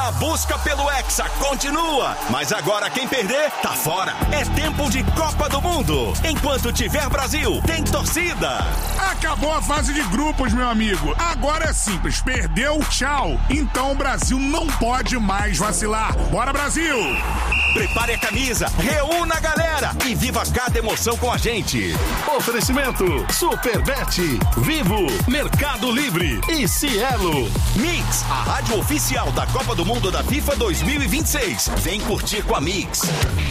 A busca pelo Hexa continua, mas agora quem perder, tá fora. É tempo de Copa do Mundo. Enquanto tiver Brasil, tem torcida. Acabou a fase de grupos, meu amigo. Agora é simples, perdeu, tchau. Então o Brasil não pode mais vacilar. Bora, Brasil! Prepare a camisa, reúna a galera e viva cada emoção com a gente. Oferecimento Superbet, Vivo, Mercado Livre e Cielo. Mix, a rádio oficial da Copa do Mundo da FIFA 2026. Vem curtir com a Mix.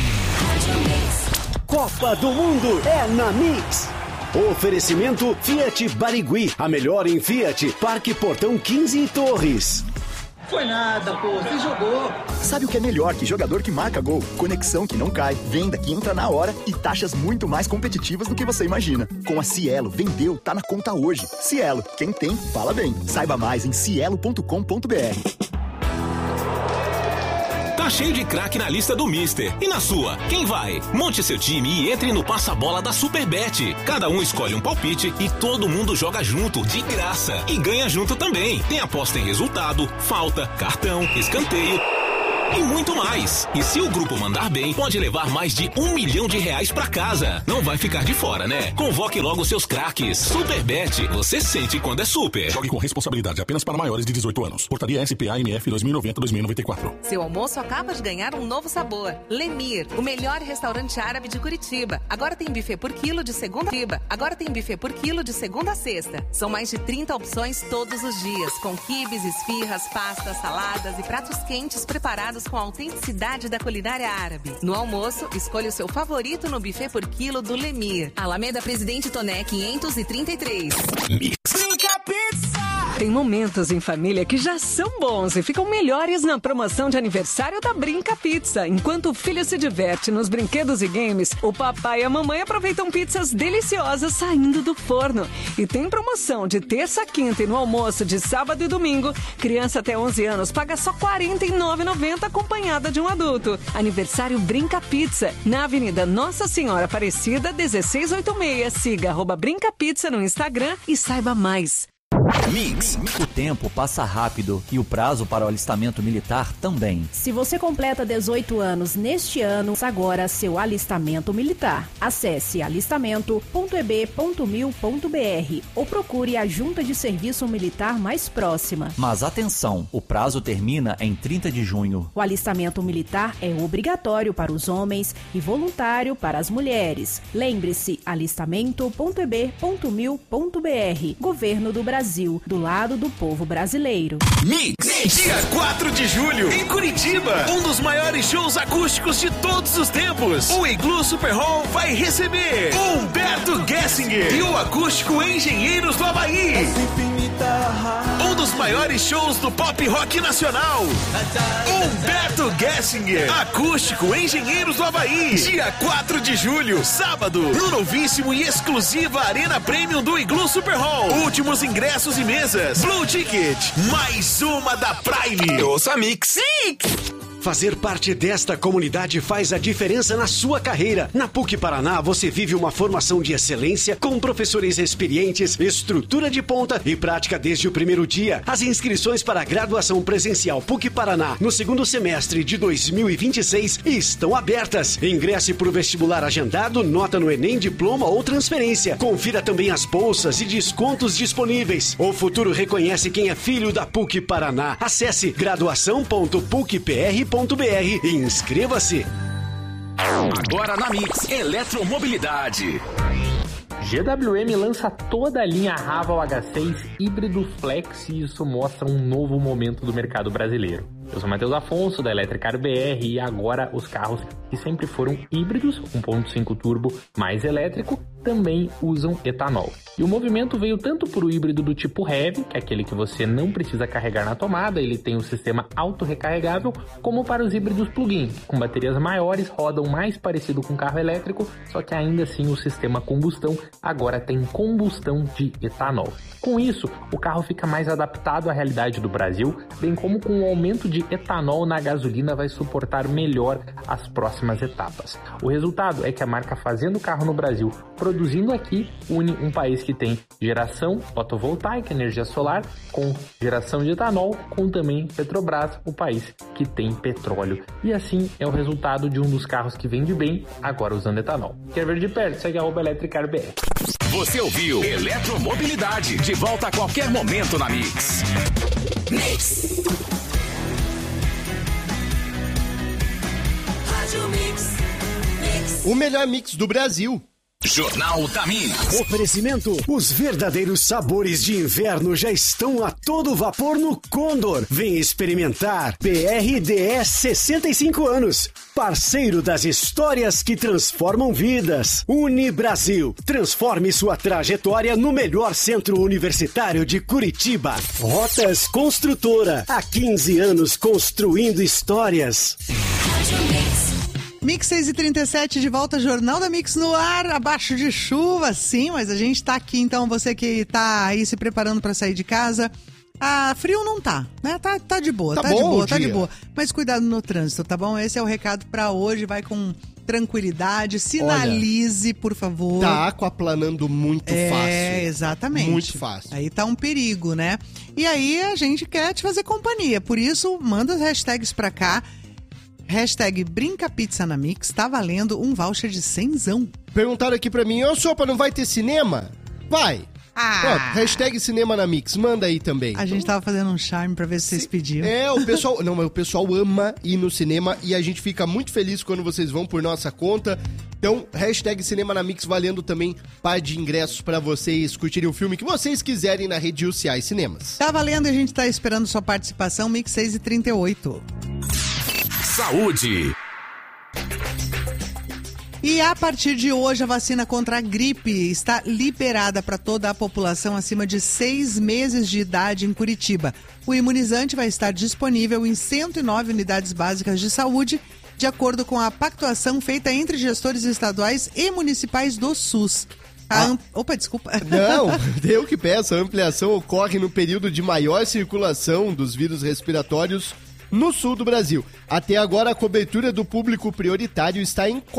Copa do Mundo é na Mix. Oferecimento Fiat Barigui, a melhor em Fiat, Parque Portão 15 e Torres. Foi nada, pô, você jogou. Sabe o que é melhor que jogador que marca gol? Conexão que não cai, venda que entra na hora e taxas muito mais competitivas do que você imagina. Com a Cielo, vendeu, tá na conta hoje. Cielo, quem tem, fala bem. Saiba mais em cielo.com.br. Tá cheio de craque na lista do Mister. E na sua, quem vai? Monte seu time e entre no Passa-Bola da Superbet. Cada um escolhe um palpite e todo mundo joga junto, de graça. E ganha junto também. Tem aposta em resultado, falta, cartão, escanteio e muito mais. E se o grupo mandar bem, pode levar mais de R$1 milhão pra casa. Não vai ficar de fora, né? Convoque logo seus craques. Superbet, você sente quando é super. Jogue com responsabilidade apenas para maiores de 18 anos. Portaria SPA-MF 2090-2094. Seu almoço acaba de ganhar um novo sabor. Lemir, o melhor restaurante árabe de Curitiba. Agora tem buffet por quilo de segunda a sexta. São mais de 30 opções todos os dias, com quibes, esfirras, pastas, saladas e pratos quentes preparados com a autenticidade da culinária árabe. No almoço, escolha o seu favorito no buffet por quilo do Lemir. Alameda Presidente Toné 533. Brinca Pizza! Tem momentos em família que já são bons e ficam melhores na promoção de aniversário da Brinca Pizza. Enquanto o filho se diverte nos brinquedos e games, o papai e a mamãe aproveitam pizzas deliciosas saindo do forno. E tem promoção de terça a quinta e no almoço de sábado e domingo. Criança até 11 anos paga só R$ 49,90 acompanhada de um adulto. Aniversário Brinca Pizza, na Avenida Nossa Senhora Aparecida, 1686. Siga @Brinca Pizza no Instagram e saiba mais. Mix. O tempo passa rápido e o prazo para o alistamento militar também. Se você completa 18 anos neste ano, agora seu alistamento militar. Acesse alistamento.eb.mil.br ou procure a Junta de Serviço Militar mais próxima. Mas atenção, o prazo termina em 30 de junho. O alistamento militar é obrigatório para os homens e voluntário para as mulheres. Lembre-se, alistamento.eb.mil.br. Governo do Brasil, do lado do povo brasileiro. Mix, dia 4 de julho, em Curitiba, um dos maiores shows acústicos de todos os tempos. O Iglu Super Hall vai receber Humberto Gessinger e o Acústico Engenheiros do Havaí. Um dos maiores shows do pop rock nacional. Humberto Gessinger, Acústico Engenheiros do Havaí. Dia 4 de julho, sábado, no novíssimo e exclusiva Arena Premium do Iglu Super Hall. Últimos ingressos e mesas. Blue Ticket, mais uma da Prime. Ouça Mix. Fazer parte desta comunidade faz a diferença na sua carreira. Na PUC Paraná, você vive uma formação de excelência com professores experientes, estrutura de ponta e prática desde o primeiro dia. As inscrições para a graduação presencial PUC Paraná no segundo semestre de 2026 estão abertas. Ingresse para o vestibular agendado, nota no Enem, diploma ou transferência. Confira também as bolsas e descontos disponíveis. O futuro reconhece quem é filho da PUC Paraná. Acesse graduação.pucpr.br e inscreva-se. Agora na Mix, eletromobilidade. GWM lança toda a linha Raval H6 híbrido flex e isso mostra um novo momento do mercado brasileiro. Eu sou Matheus Afonso, da Electricar BR, e agora os carros que sempre foram híbridos, 1.5 turbo mais elétrico, também usam etanol. E o movimento veio tanto para o híbrido do tipo Heavy, que é aquele que você não precisa carregar na tomada, ele tem o sistema autorrecarregável, como para os híbridos plug-in, que com baterias maiores rodam mais parecido com carro elétrico, só que ainda assim o sistema combustão agora tem combustão de etanol. Com isso, o carro fica mais adaptado à realidade do Brasil, bem como com o aumento de de etanol na gasolina vai suportar melhor as próximas etapas. O resultado é que a marca Fazendo Carro no Brasil, produzindo aqui, une um país que tem geração fotovoltaica, energia solar, com geração de etanol, com também Petrobras, o país que tem petróleo. E assim é o resultado de um dos carros que vende bem, agora usando etanol. Quer ver de perto? Segue @EletricarBR. Você ouviu Eletromobilidade, de volta a qualquer momento na Mix. Mix. Rádio Mix. O melhor mix do Brasil. Jornal da Mix. Oferecimento: os verdadeiros sabores de inverno já estão a todo vapor no Condor. Vem experimentar. PRDS 65 anos. Parceiro das histórias que transformam vidas. Unibrasil. Transforme sua trajetória no melhor centro universitário de Curitiba. Rotas Construtora. Há 15 anos construindo histórias. Mix 6h37, de volta, Jornal da Mix no ar, abaixo de chuva, sim, mas a gente tá aqui, então, você que tá aí se preparando pra sair de casa, frio não tá, né? Tá de boa, tá de boa, mas cuidado no trânsito, tá bom? Esse é o recado pra hoje, vai com tranquilidade, sinalize, por favor. Tá aquaplanando muito fácil. Exatamente. Muito fácil. Aí tá um perigo, né? E aí a gente quer te fazer companhia, por isso, manda as hashtags pra cá. Hashtag Brinca Pizza na Mix, tá valendo um voucher de 100zão. Perguntaram aqui pra mim, Sopa, não vai ter cinema? Vai. Pronto, hashtag Cinema na Mix, manda aí também. A gente tava fazendo um charme pra ver se vocês pediam. O pessoal, não, mas o pessoal ama ir no cinema e a gente fica muito feliz quando vocês vão por nossa conta. Então, hashtag Cinema na Mix valendo também par de ingressos pra vocês curtirem o filme que vocês quiserem na rede UCI Cinemas. Tá valendo e a gente tá esperando sua participação, Mix 6h38. Saúde. E a partir de hoje, a vacina contra a gripe está liberada para toda a população acima de 6 meses de idade em Curitiba. O imunizante vai estar disponível em 109 unidades básicas de saúde, de acordo com a pactuação feita entre gestores estaduais e municipais do SUS. Opa, desculpa. Não, eu que peço. A ampliação ocorre no período de maior circulação dos vírus respiratórios no sul do Brasil. Até agora, a cobertura do público prioritário está em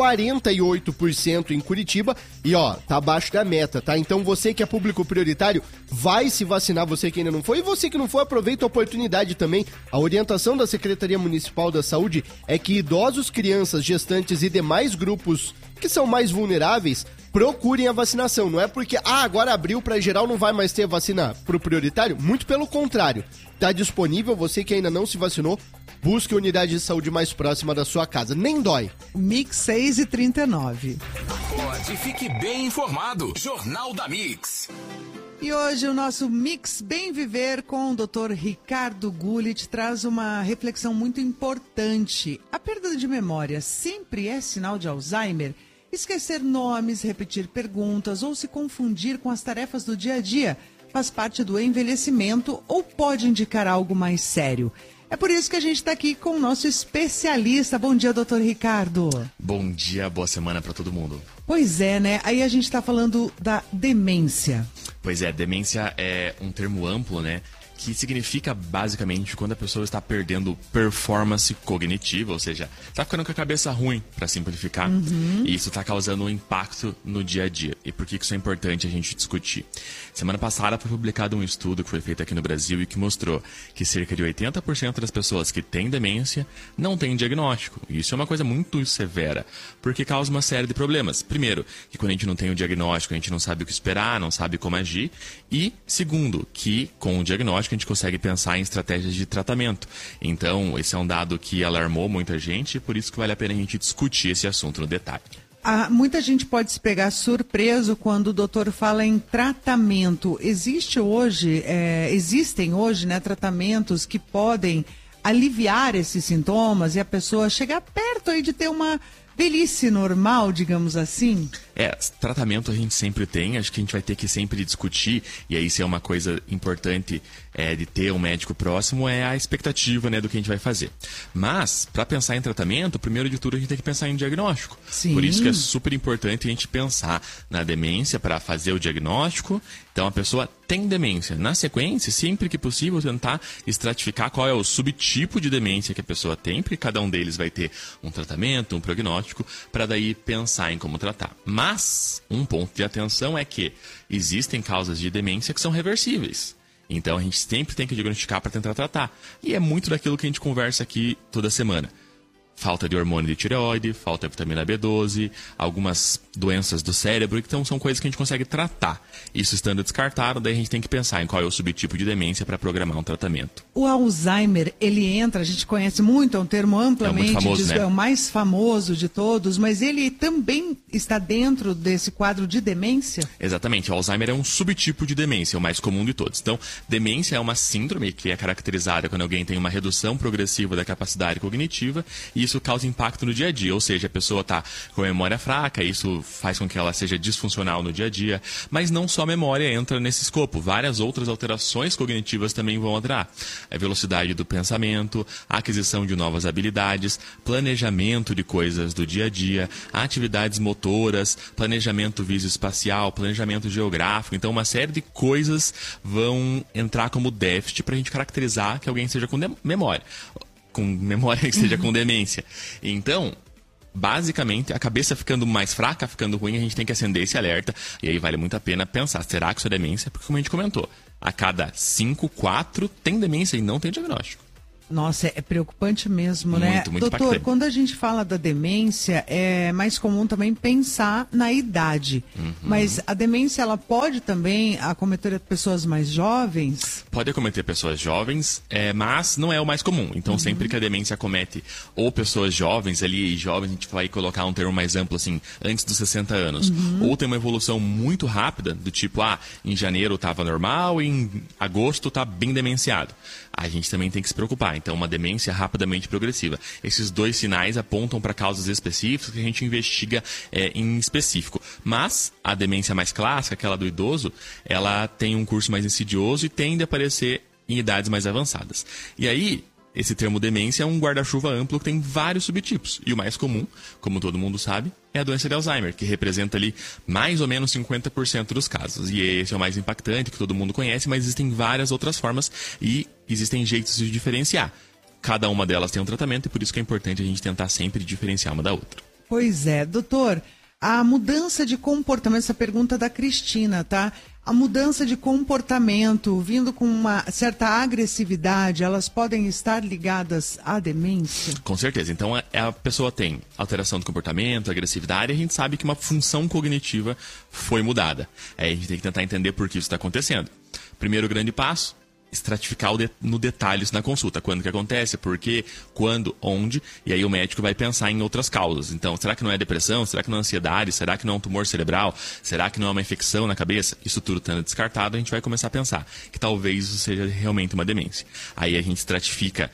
48% em Curitiba e, tá abaixo da meta, tá? Então, você que é público prioritário, vai se vacinar, você que ainda não foi. E você que não foi, aproveita a oportunidade também. A orientação da Secretaria Municipal da Saúde é que idosos, crianças, gestantes e demais grupos que são mais vulneráveis procurem a vacinação. Não é porque, agora abriu para geral, não vai mais ter vacina pro prioritário. Muito pelo contrário. Tá disponível, você que ainda não se vacinou, busque a unidade de saúde mais próxima da sua casa. Nem dói. Mix 6h39. Acorde e fique bem informado. Jornal da Mix. E hoje o nosso Mix Bem Viver com o Dr. Ricardo Gullit traz uma reflexão muito importante. A perda de memória sempre é sinal de Alzheimer? Esquecer nomes, repetir perguntas ou se confundir com as tarefas do dia a dia faz parte do envelhecimento ou pode indicar algo mais sério? É por isso que a gente está aqui com o nosso especialista. Bom dia, doutor Ricardo. Bom dia, boa semana para todo mundo. Pois é, né? Aí a gente está falando da demência. Pois é, demência é um termo amplo, né? Que significa basicamente quando a pessoa está perdendo performance cognitiva, ou seja, está ficando com a cabeça ruim, para simplificar, e isso está causando um impacto no dia a dia. E por que isso é importante a gente discutir? Semana passada foi publicado um estudo que foi feito aqui no Brasil e que mostrou que cerca de 80% das pessoas que têm demência não têm diagnóstico. E isso é uma coisa muito severa, porque causa uma série de problemas. Primeiro, que quando a gente não tem o diagnóstico, a gente não sabe o que esperar, não sabe como agir. E segundo, que com o diagnóstico a gente consegue pensar em estratégias de tratamento. Então, esse é um dado que alarmou muita gente e por isso que vale a pena a gente discutir esse assunto no detalhe. Muita gente pode se pegar surpreso quando o doutor fala em tratamento. Existem hoje, né, tratamentos que podem aliviar esses sintomas e a pessoa chegar perto aí de ter uma velhice normal, digamos assim? Tratamento a gente sempre tem, acho que a gente vai ter que sempre discutir, e aí se é uma coisa importante de ter um médico próximo, é a expectativa, né, do que a gente vai fazer. Mas, para pensar em tratamento, primeiro de tudo a gente tem que pensar em diagnóstico. Sim. Por isso que é super importante a gente pensar na demência para fazer o diagnóstico. Então a pessoa tem demência. Na sequência, sempre que possível, tentar estratificar qual é o subtipo de demência que a pessoa tem, porque cada um deles vai ter um tratamento, um prognóstico, para daí pensar em como tratar. Mas um ponto de atenção é que existem causas de demência que são reversíveis. Então a gente sempre tem que diagnosticar para tentar tratar. E é muito daquilo que a gente conversa aqui toda semana. Falta de hormônio de tireoide, falta de vitamina B12, algumas doenças do cérebro, então são coisas que a gente consegue tratar. Isso estando descartado, daí a gente tem que pensar em qual é o subtipo de demência para programar um tratamento. O Alzheimer, ele entra, a gente conhece muito, é um termo amplamente, famoso, né? É o mais famoso de todos, mas ele também está dentro desse quadro de demência? Exatamente, o Alzheimer é um subtipo de demência, é o mais comum de todos. Então, demência é uma síndrome que é caracterizada quando alguém tem uma redução progressiva da capacidade cognitiva e isso causa impacto no dia a dia, ou seja, a pessoa está com a memória fraca, isso faz com que ela seja disfuncional no dia a dia, mas não só a memória entra nesse escopo, várias outras alterações cognitivas também vão entrar. A velocidade do pensamento, a aquisição de novas habilidades, planejamento de coisas do dia a dia, atividades motoras, planejamento visoespacial, planejamento geográfico, então uma série de coisas vão entrar como déficit para a gente caracterizar que alguém seja com memória que esteja com demência. Então, basicamente, a cabeça ficando mais fraca, ficando ruim, a gente tem que acender esse alerta. E aí vale muito a pena pensar, será que isso é demência? Porque como a gente comentou, a cada 5, 4 tem demência e não tem diagnóstico. Nossa, é preocupante mesmo, né? Muito Doutor, impactante. quando a gente fala da demência, é mais comum também pensar na idade. Mas a demência, ela pode também acometer pessoas mais jovens? Pode acometer pessoas jovens, mas não é o mais comum. Então, sempre que a demência acomete ou pessoas jovens, ali jovens, a gente vai colocar um termo mais amplo, assim, antes dos 60 anos. Ou tem uma evolução muito rápida, do tipo, em janeiro estava normal e em agosto está bem demenciado. A gente também tem que se preocupar. Então, uma demência rapidamente progressiva. Esses dois sinais apontam para causas específicas que a gente investiga em específico. Mas a demência mais clássica, aquela do idoso, ela tem um curso mais insidioso e tende a aparecer em idades mais avançadas. E aí, esse termo demência é um guarda-chuva amplo que tem vários subtipos. E o mais comum, como todo mundo sabe, é a doença de Alzheimer, que representa ali mais ou menos 50% dos casos. E esse é o mais impactante, que todo mundo conhece, mas existem várias outras formas e existem jeitos de diferenciar. Cada uma delas tem um tratamento e por isso que é importante a gente tentar sempre diferenciar uma da outra. Pois é, doutor, a mudança de comportamento, essa pergunta da Cristina, tá? A mudança de comportamento, vindo com uma certa agressividade, elas podem estar ligadas à demência? Com certeza. Então, a pessoa tem alteração do comportamento, agressividade, e a gente sabe que uma função cognitiva foi mudada. Aí a gente tem que tentar entender por que isso está acontecendo. Primeiro grande passo, estratificar no detalhe isso na consulta. Quando que acontece, por quê, quando, onde, e aí o médico vai pensar em outras causas. Então, será que não é depressão? Será que não é ansiedade? Será que não é um tumor cerebral? Será que não é uma infecção na cabeça? Isso tudo estando descartado, a gente vai começar a pensar que talvez isso seja realmente uma demência. Aí a gente estratifica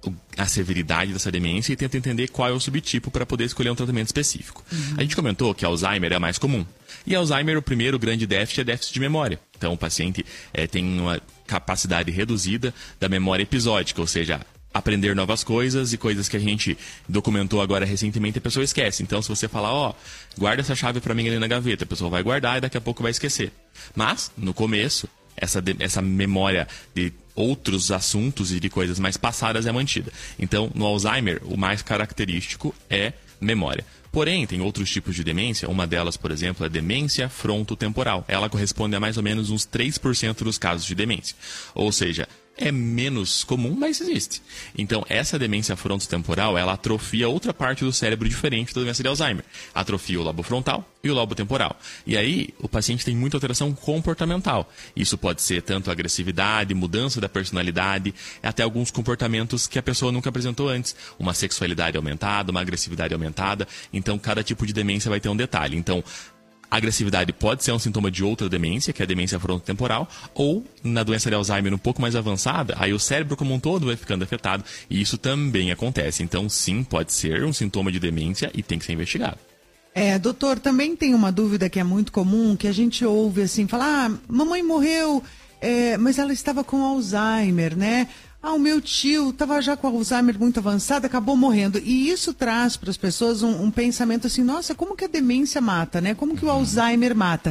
a severidade dessa demência e tenta entender qual é o subtipo para poder escolher um tratamento específico. A gente comentou que Alzheimer é a mais comum. E Alzheimer, o primeiro grande déficit é déficit de memória. Então, o paciente tem uma capacidade reduzida da memória episódica, ou seja, aprender novas coisas e coisas que a gente documentou agora recentemente, a pessoa esquece. Então, se você falar, guarda essa chave para mim ali na gaveta, a pessoa vai guardar e daqui a pouco vai esquecer. Mas, no começo, essa memória de outros assuntos e de coisas mais passadas é mantida. Então, no Alzheimer, o mais característico é memória. Porém, tem outros tipos de demência. Uma delas, por exemplo, é demência frontotemporal. Ela corresponde a mais ou menos uns 3% dos casos de demência. Ou seja, é menos comum, mas existe. Então, essa demência frontotemporal, ela atrofia outra parte do cérebro diferente da doença de Alzheimer. Atrofia o lobo frontal e o lobo temporal. E aí, o paciente tem muita alteração comportamental. Isso pode ser tanto agressividade, mudança da personalidade, até alguns comportamentos que a pessoa nunca apresentou antes. Uma sexualidade aumentada, uma agressividade aumentada. Então, cada tipo de demência vai ter um detalhe. Então, a agressividade pode ser um sintoma de outra demência, que é a demência frontotemporal, ou na doença de Alzheimer um pouco mais avançada, aí o cérebro como um todo vai ficando afetado, e isso também acontece. Então, sim, pode ser um sintoma de demência e tem que ser investigado. Doutor, também tem uma dúvida que é muito comum, que a gente ouve assim, falar, mamãe morreu, mas ela estava com Alzheimer, né? O meu tio estava já com Alzheimer muito avançado, acabou morrendo. E isso traz para as pessoas um pensamento assim, nossa, como que a demência mata, né? Como que o Alzheimer mata?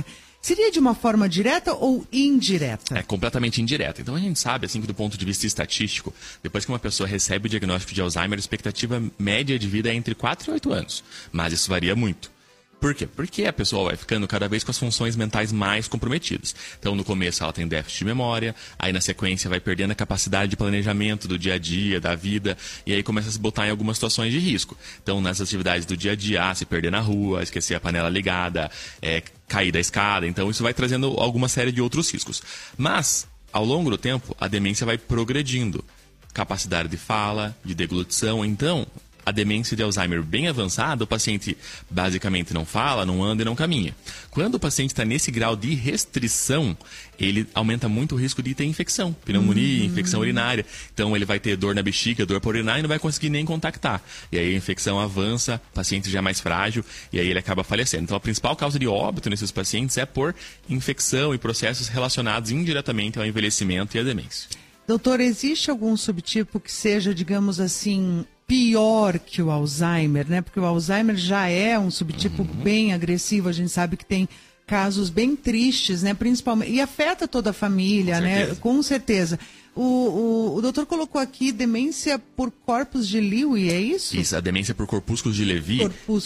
Seria de uma forma direta ou indireta? É completamente indireta. Então a gente sabe, assim, que do ponto de vista estatístico, depois que uma pessoa recebe o diagnóstico de Alzheimer, a expectativa média de vida é entre 4 e 8 anos. Mas isso varia muito. Por quê? Porque a pessoa vai ficando cada vez com as funções mentais mais comprometidas. Então, no começo, ela tem déficit de memória, aí na sequência vai perdendo a capacidade de planejamento do dia a dia, da vida, e aí começa a se botar em algumas situações de risco. Então, nas atividades do dia a dia, se perder na rua, esquecer a panela ligada, cair da escada. Então, isso vai trazendo alguma série de outros riscos. Mas, ao longo do tempo, a demência vai progredindo. Capacidade de fala, de deglutição. Então, a demência de Alzheimer bem avançada, o paciente basicamente não fala, não anda e não caminha. Quando o paciente está nesse grau de restrição, ele aumenta muito o risco de ter infecção, pneumonia, infecção urinária. Então ele vai ter dor na bexiga, dor para urinar e não vai conseguir nem contactar. E aí a infecção avança, o paciente já é mais frágil e aí ele acaba falecendo. Então a principal causa de óbito nesses pacientes é por infecção e processos relacionados indiretamente ao envelhecimento e à demência. Doutor, existe algum subtipo que seja, digamos assim, pior que o Alzheimer, né? Porque o Alzheimer já é um subtipo bem agressivo, a gente sabe que tem casos bem tristes, né? Principalmente, e afeta toda a família, né? Com certeza. O doutor colocou aqui demência por corpos de Lewy, é isso? Isso, a demência por corpúsculos de Lewy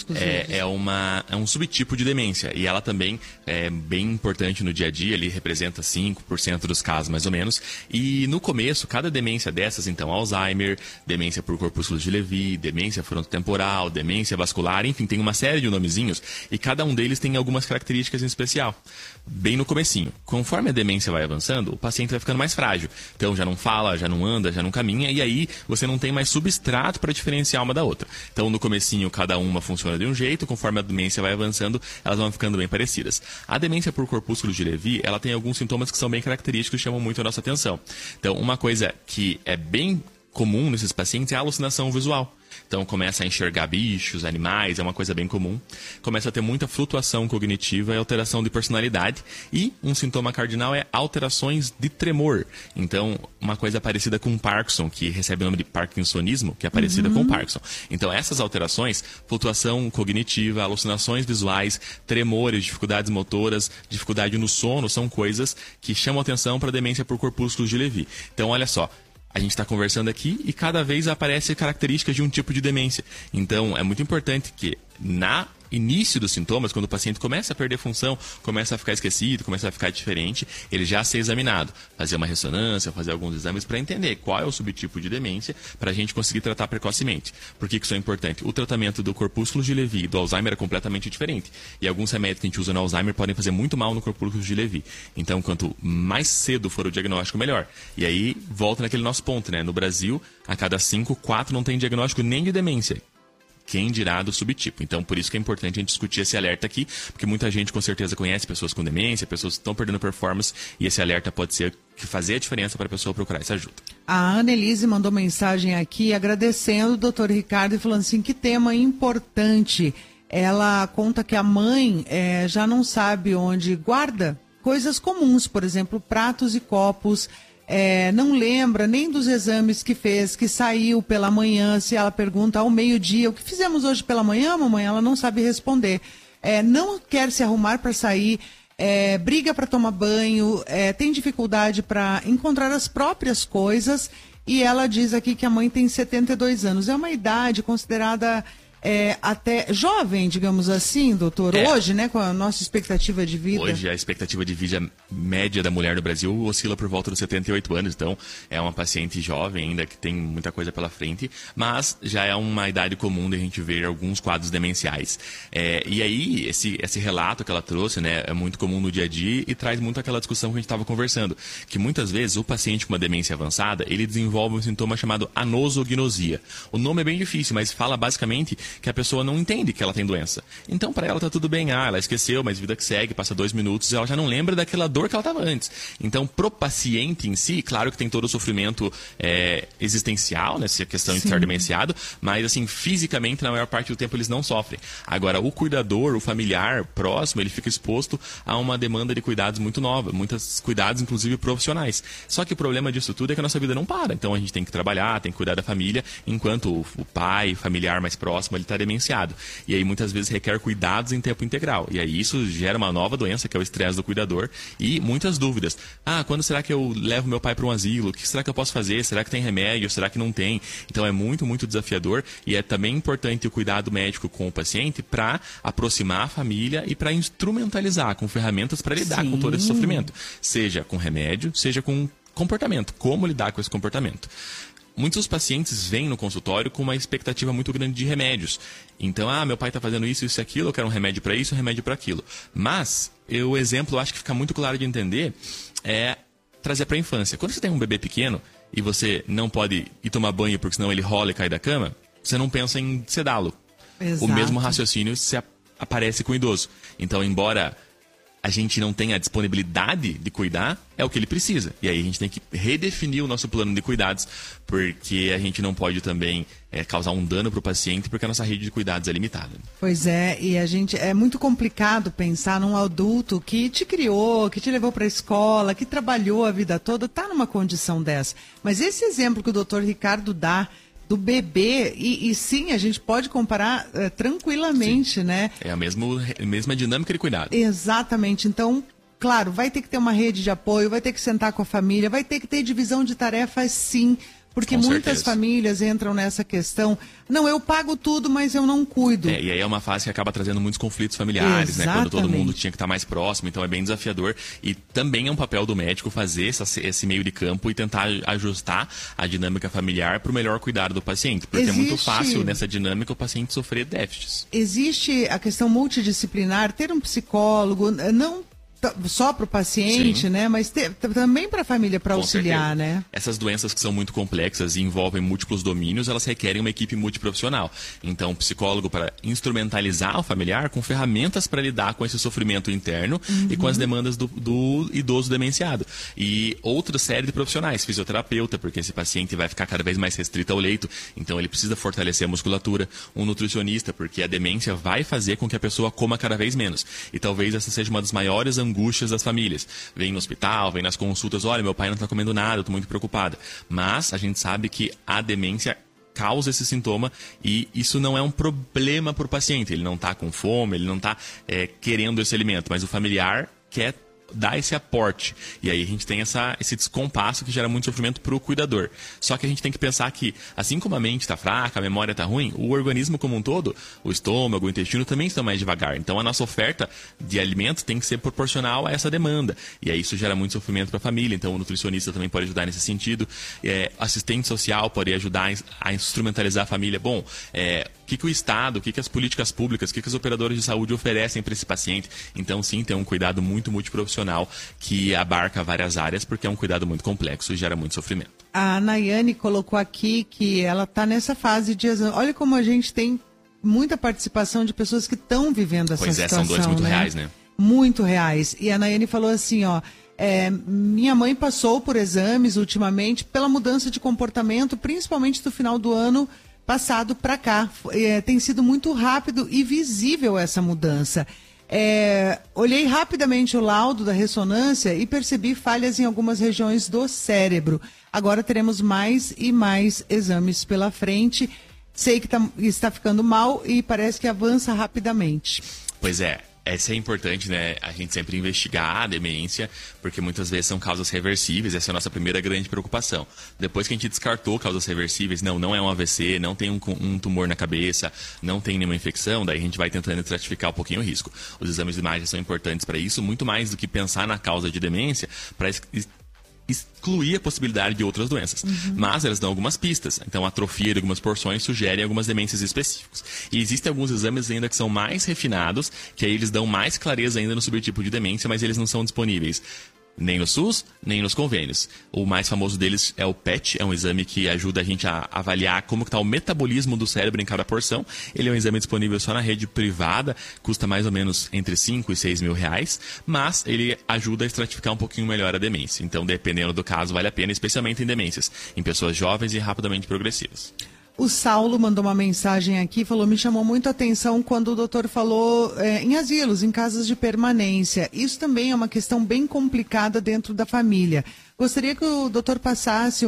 é um subtipo de demência. E ela também é bem importante no dia a dia, ele representa 5% dos casos, mais ou menos. E no começo, cada demência dessas, então, Alzheimer, demência por corpúsculos de Lewy, demência frontotemporal, demência vascular, enfim, tem uma série de nomezinhos. E cada um deles tem algumas características em especial. Bem no comecinho. Conforme a demência vai avançando, o paciente vai ficando mais frágil. Então, já não fala, já não anda, já não caminha, e aí você não tem mais substrato para diferenciar uma da outra. Então, no comecinho, cada uma funciona de um jeito, conforme a demência vai avançando, elas vão ficando bem parecidas. A demência por corpúsculo de Lewy, ela tem alguns sintomas que são bem característicos e chamam muito a nossa atenção. Então, uma coisa que é bem comum nesses pacientes é a alucinação visual. Então começa a enxergar bichos, animais, é uma coisa bem comum. Começa a ter muita flutuação cognitiva e alteração de personalidade. E um sintoma cardinal é alterações de tremor. Então, uma coisa parecida com Parkinson, que recebe o nome de parkinsonismo, que é parecida com Parkinson. Então, essas alterações, flutuação cognitiva, alucinações visuais, tremores, dificuldades motoras, dificuldade no sono, são coisas que chamam atenção para a demência por corpúsculos de Lewy. Então, olha só. A gente está conversando aqui e cada vez aparece características de um tipo de demência. Então, é muito importante que na início dos sintomas, quando o paciente começa a perder função, começa a ficar esquecido, começa a ficar diferente, ele já ser examinado, fazer uma ressonância, fazer alguns exames para entender qual é o subtipo de demência, para a gente conseguir tratar precocemente. Por que isso é importante? O tratamento do corpúsculo de Lewy e do Alzheimer é completamente diferente. E alguns remédios que a gente usa no Alzheimer podem fazer muito mal no corpúsculo de Lewy. Então, quanto mais cedo for o diagnóstico, melhor. E aí, volta naquele nosso ponto, né? No Brasil, a cada 5, 4 não tem diagnóstico nem de demência. Quem dirá do subtipo. Então, por isso que é importante a gente discutir esse alerta aqui, porque muita gente com certeza conhece pessoas com demência, pessoas que estão perdendo performance, e esse alerta pode ser que fazer a diferença para a pessoa procurar essa ajuda. A Annelise mandou mensagem aqui agradecendo o doutor Ricardo e falando assim, que tema importante. Ela conta que a mãe já não sabe onde guarda coisas comuns, por exemplo, pratos e copos. Não lembra nem dos exames que fez, que saiu pela manhã. Se ela pergunta ao meio-dia, o que fizemos hoje pela manhã, mamãe? Ela não sabe responder. Não quer se arrumar para sair, briga para tomar banho, tem dificuldade para encontrar as próprias coisas. E ela diz aqui que a mãe tem 72 anos. É uma idade considerada até jovem, digamos assim, doutor. Hoje, né, com a nossa expectativa de vida. Hoje a expectativa de vida média da mulher no Brasil oscila por volta dos 78 anos. Então, é uma paciente jovem ainda que tem muita coisa pela frente, mas já é uma idade comum de a gente ver alguns quadros demenciais. E aí, esse relato que ela trouxe, né, é muito comum no dia a dia e traz muito aquela discussão que a gente estava conversando, que muitas vezes o paciente com uma demência avançada, ele desenvolve um sintoma chamado anosognosia. O nome é bem difícil, mas fala basicamente que a pessoa não entende que ela tem doença. Então, para ela tá tudo bem. Ela esqueceu, mas vida que segue, passa 2 minutos e ela já não lembra daquela dor que ela estava antes. Então, pro paciente em si, claro que tem todo o sofrimento existencial, né, essa questão de estar demenciado, mas, assim, fisicamente, na maior parte do tempo, eles não sofrem. Agora, o cuidador, o familiar próximo, ele fica exposto a uma demanda de cuidados muito nova, muitos cuidados, inclusive, profissionais. Só que o problema disso tudo é que a nossa vida não para. Então, a gente tem que trabalhar, tem que cuidar da família, enquanto o pai, familiar mais próximo, ele está demenciado. E aí muitas vezes requer cuidados em tempo integral. E aí isso gera uma nova doença, que é o estresse do cuidador, e muitas dúvidas. Quando será que eu levo meu pai para um asilo? O que será que eu posso fazer? Será que tem remédio? Será que não tem? Então é muito, muito desafiador, e é também importante o cuidado médico com o paciente para aproximar a família e para instrumentalizar com ferramentas para lidar com todo esse sofrimento. Seja com remédio, seja com comportamento. Como lidar com esse comportamento? Muitos pacientes vêm no consultório com uma expectativa muito grande de remédios. Então, meu pai está fazendo isso, isso e aquilo, eu quero um remédio para isso, um remédio para aquilo. Mas, o exemplo, eu acho que fica muito claro de entender, é trazer para a infância. Quando você tem um bebê pequeno e você não pode ir tomar banho porque senão ele rola e cai da cama, você não pensa em sedá-lo. Exato. O mesmo raciocínio se aparece com o idoso. Então, embora a gente não tenha a disponibilidade de cuidar, é o que ele precisa. E aí a gente tem que redefinir o nosso plano de cuidados, porque a gente não pode também causar um dano para o paciente, porque a nossa rede de cuidados é limitada. Pois é, e é muito complicado pensar num adulto que te criou, que te levou para a escola, que trabalhou a vida toda, está numa condição dessa. Mas esse exemplo que o Dr. Ricardo dá do bebê, e sim, a gente pode comparar tranquilamente, né? É a mesma dinâmica de cuidado. Exatamente. Então, claro, vai ter que ter uma rede de apoio, vai ter que sentar com a família, vai ter que ter divisão de tarefas, sim. Porque muitas famílias entram nessa questão, não, eu pago tudo, mas eu não cuido. E aí é uma fase que acaba trazendo muitos conflitos familiares, né? Quando todo mundo tinha que estar mais próximo, então é bem desafiador. E também é um papel do médico fazer esse meio de campo e tentar ajustar a dinâmica familiar para o melhor cuidado do paciente. Porque é muito fácil, nessa dinâmica, o paciente sofrer déficits. Existe a questão multidisciplinar, ter um psicólogo, não só para o paciente, né? Mas também para a família, para auxiliar, né? Essas doenças que são muito complexas e envolvem múltiplos domínios, elas requerem uma equipe multiprofissional. Então, psicólogo para instrumentalizar o familiar com ferramentas para lidar com esse sofrimento interno e com as demandas do idoso demenciado. E outra série de profissionais, fisioterapeuta, porque esse paciente vai ficar cada vez mais restrito ao leito, então ele precisa fortalecer a musculatura. Um nutricionista, porque a demência vai fazer com que a pessoa coma cada vez menos. E talvez essa seja uma das maiores angústias das famílias. Vem no hospital, vem nas consultas, olha, meu pai não está comendo nada, eu estou muito preocupada. Mas a gente sabe que a demência causa esse sintoma e isso não é um problema para o paciente. Ele não está com fome, ele não está querendo esse alimento, mas o familiar quer dar esse aporte. E aí a gente tem esse descompasso que gera muito sofrimento para o cuidador. Só que a gente tem que pensar que, assim como a mente está fraca, a memória está ruim, o organismo como um todo, o estômago, o intestino também estão mais devagar. Então a nossa oferta de alimento tem que ser proporcional a essa demanda. E aí isso gera muito sofrimento para a família. Então o nutricionista também pode ajudar nesse sentido. Assistente social pode ajudar a instrumentalizar a família. Bom, o que o Estado, o que as políticas públicas, o que as operadoras de saúde oferecem para esse paciente. Então sim, tem um cuidado muito multiprofissional que abarca várias áreas, porque é um cuidado muito complexo e gera muito sofrimento. A Nayane colocou aqui que ela está nessa fase de exame. Olha como a gente tem muita participação de pessoas que estão vivendo essa situação. São dores muito reais, né? Muito reais. E a Nayane falou assim, minha mãe passou por exames ultimamente pela mudança de comportamento, principalmente do final do ano passado para cá. Tem sido muito rápido e visível essa mudança. Olhei rapidamente o laudo da ressonância e percebi falhas em algumas regiões do cérebro. Agora teremos mais e mais exames pela frente. Sei que está ficando mal e parece que avança rapidamente. Pois é. Essa é importante, né? A gente sempre investigar a demência, porque muitas vezes são causas reversíveis. Essa é a nossa primeira grande preocupação. Depois que a gente descartou causas reversíveis, não é um AVC, não tem um tumor na cabeça, não tem nenhuma infecção, daí a gente vai tentando estratificar um pouquinho o risco. Os exames de imagem são importantes para isso, muito mais do que pensar na causa de demência, para excluir a possibilidade de outras doenças. Mas elas dão algumas pistas. Então, a atrofia de algumas porções sugere algumas demências específicas. E existem alguns exames ainda que são mais refinados, que aí eles dão mais clareza ainda no subtipo de demência, mas eles não são disponíveis nem no SUS, nem nos convênios. O mais famoso deles é o PET, é um exame que ajuda a gente a avaliar como está o metabolismo do cérebro em cada porção. Ele é um exame disponível só na rede privada, custa mais ou menos entre 5 e 6 mil reais, mas ele ajuda a estratificar um pouquinho melhor a demência. Então, dependendo do caso, vale a pena, especialmente em demências, em pessoas jovens e rapidamente progressivas. O Saulo mandou uma mensagem aqui, falou, me chamou muito a atenção quando o doutor falou em asilos, em casas de permanência. Isso também é uma questão bem complicada dentro da família. Gostaria que o doutor passasse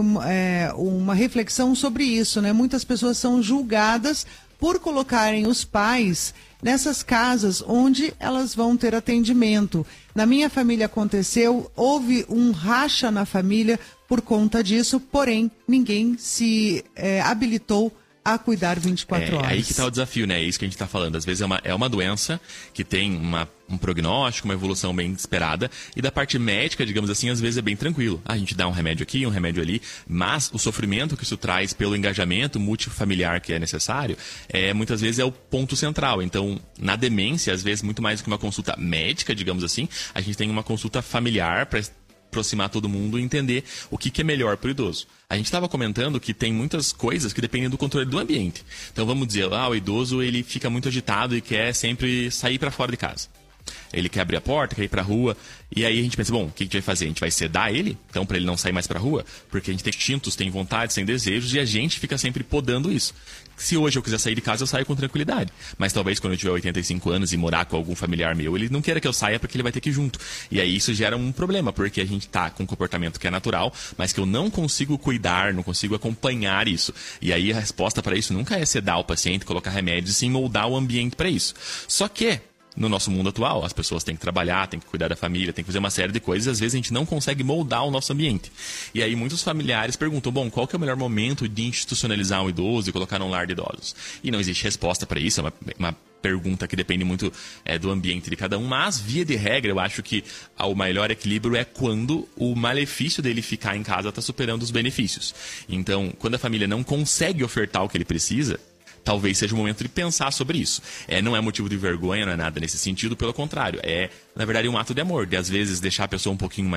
uma reflexão sobre isso, né? Muitas pessoas são julgadas por colocarem os pais nessas casas onde elas vão ter atendimento. Na minha família aconteceu, houve um racha na família por conta disso, porém ninguém se habilitou a cuidar 24 horas. É aí que está o desafio, né? É isso que a gente está falando. Às vezes é uma doença que tem um prognóstico, uma evolução bem esperada, e da parte médica, digamos assim, às vezes é bem tranquilo. A gente dá um remédio aqui, um remédio ali, mas o sofrimento que isso traz pelo engajamento multifamiliar que é necessário, muitas vezes é o ponto central. Então, na demência, às vezes, muito mais do que uma consulta médica, digamos assim, a gente tem uma consulta familiar para aproximar todo mundo e entender o que é melhor para o idoso. A gente estava comentando que tem muitas coisas que dependem do controle do ambiente. Então vamos dizer, o idoso ele fica muito agitado e quer sempre sair para fora de casa. Ele quer abrir a porta, quer ir pra rua. E aí a gente pensa, bom, o que a gente vai fazer? A gente vai sedar ele, então, pra ele não sair mais pra rua? Porque a gente tem instintos, tem vontades, tem desejos, e a gente fica sempre podando isso. Se hoje eu quiser sair de casa, eu saio com tranquilidade. Mas talvez quando eu tiver 85 anos e morar com algum familiar meu, ele não queira que eu saia porque ele vai ter que ir junto. E aí isso gera um problema, porque a gente tá com um comportamento que é natural, mas que eu não consigo cuidar, não consigo acompanhar isso. E aí a resposta para isso nunca é sedar o paciente, colocar remédios, sim moldar o ambiente para isso. Só que no nosso mundo atual, as pessoas têm que trabalhar, têm que cuidar da família, têm que fazer uma série de coisas, e às vezes a gente não consegue moldar o nosso ambiente. E aí muitos familiares perguntam, bom, qual que é o melhor momento de institucionalizar um idoso e colocar num lar de idosos? E não existe resposta para isso, é uma pergunta que depende muito do ambiente de cada um, mas via de regra eu acho que o melhor equilíbrio é quando o malefício dele ficar em casa está superando os benefícios. Então, quando a família não consegue ofertar o que ele precisa, talvez seja o momento de pensar sobre isso. Não é motivo de vergonha, não é nada nesse sentido, pelo contrário. É, na verdade, um ato de amor, de às vezes deixar a pessoa um pouquinho